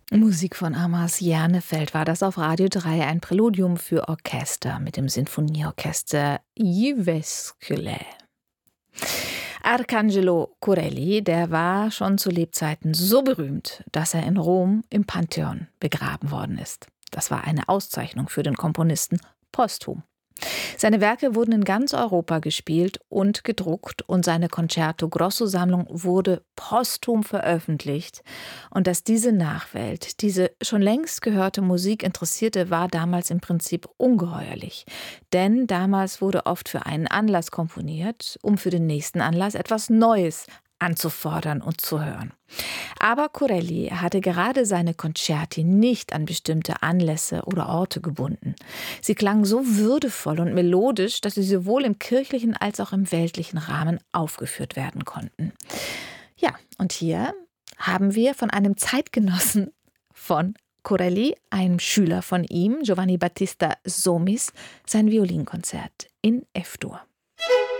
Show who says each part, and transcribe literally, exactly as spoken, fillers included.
Speaker 1: Musik von Amas Hjernefeld war das auf Radio drei, ein Präludium für Orchester mit dem Sinfonieorchester Jyväskylä. Arcangelo Corelli, der war schon zu Lebzeiten so berühmt, dass er in Rom im Pantheon begraben worden ist. Das war eine Auszeichnung für den Komponisten posthum. Seine Werke wurden in ganz Europa gespielt und gedruckt und seine Concerto Grosso-Sammlung wurde posthum veröffentlicht. Und dass diese Nachwelt diese schon längst gehörte Musik interessierte, war damals im Prinzip ungeheuerlich. Denn damals wurde oft für einen Anlass komponiert, um für den nächsten Anlass etwas Neues anzufordern und zu hören. Aber Corelli hatte gerade seine Concerti nicht an bestimmte Anlässe oder Orte gebunden. Sie klangen so würdevoll und melodisch, dass sie sowohl im kirchlichen als auch im weltlichen Rahmen aufgeführt werden konnten. Ja, und hier haben wir von einem Zeitgenossen von Corelli, einem Schüler von ihm, Giovanni Battista Somis, sein Violinkonzert in F-Dur.